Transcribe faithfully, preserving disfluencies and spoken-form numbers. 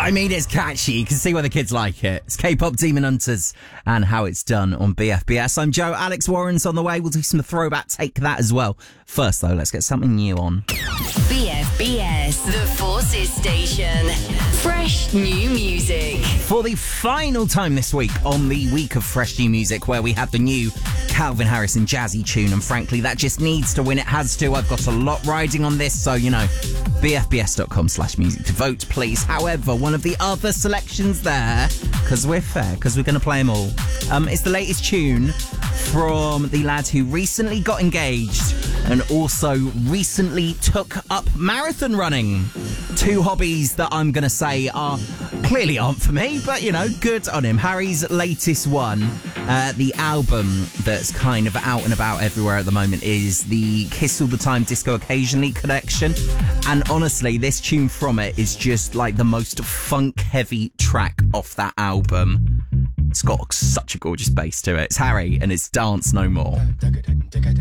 I mean, it's catchy. You can see why the kids like it. It's K-pop Demon Hunters and how it's done on B F B S. I'm Joe. Alex Warren's on the way. We'll do some throwback Take That as well. First, though, let's get something new on. B F B S, the Forces Station. Fresh new music. For the final time this week on the week of fresh new music, where we have the new Calvin Harris and Jazzy tune, and frankly, that just needs to win. It has to. I've got a lot riding on this, so, you know, b f b s dot com slash music to vote, please. However, one of the other selections there, because we're fair, because we're going to play them all, um, is the latest tune from the lad who recently got engaged and also recently took up marathon running. Two hobbies that I'm going to say are clearly aren't for me, but, you know, good on him. Harry's latest one, uh, the album that's kind of out and about everywhere at the moment, is the Kiss All The Time Disco Occasionally collection. And honestly, this tune from it is just like the most funk-heavy track off that album. It's got such a gorgeous bass to it. It's Harry and it's Dance No More.